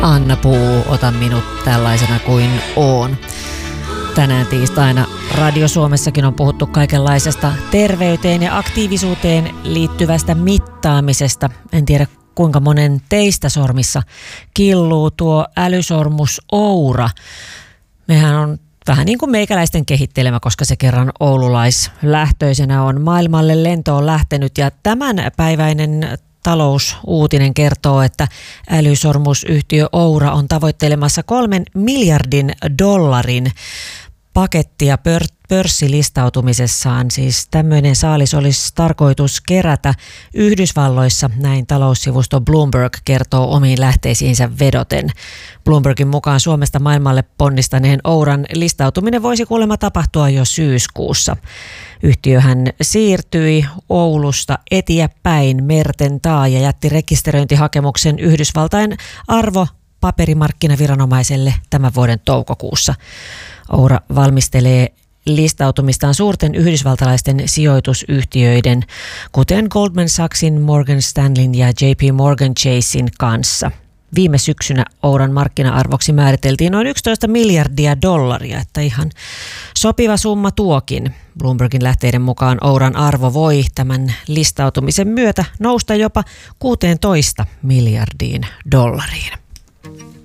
Anna Puu, ota minut tällaisena kuin oon. Tänään tiistaina Radio Suomessakin on puhuttu kaikenlaisesta terveyteen ja aktiivisuuteen liittyvästä mittaamisesta. En tiedä kuinka monen teistä sormissa killuu tuo älysormus Oura. Mehän on vähän niin kuin meikäläisten kehittelemä, koska se kerran oululaislähtöisenä on maailmalle lentoon lähtenyt. Ja tämänpäiväinen talousuutinen kertoo, että älysormusyhtiö Oura on tavoittelemassa $3 miljardin pakettia pörssilistautumisessaan. Siis tämmöinen saalis olisi tarkoitus kerätä Yhdysvalloissa, näin taloussivusto Bloomberg kertoo omiin lähteisiinsä vedoten. Bloombergin mukaan Suomesta maailmalle ponnistaneen Ouran listautuminen voisi kuulemma tapahtua jo syyskuussa. Yhtiöhän siirtyi Oulusta eteenpäin merten taa ja jätti rekisteröintihakemuksen Yhdysvaltain arvopaperimarkkinaviranomaiselle tämän vuoden toukokuussa. Oura valmistelee listautumistaan suurten yhdysvaltalaisten sijoitusyhtiöiden, kuten Goldman Sachsin, Morgan Stanleyn ja JP Morgan Chasen kanssa. Viime syksynä Ouran markkina-arvoksi määriteltiin noin $11 miljardia, että ihan sopiva summa tuokin. Bloombergin lähteiden mukaan Ouran arvo voi tämän listautumisen myötä nousta jopa $16 miljardiin.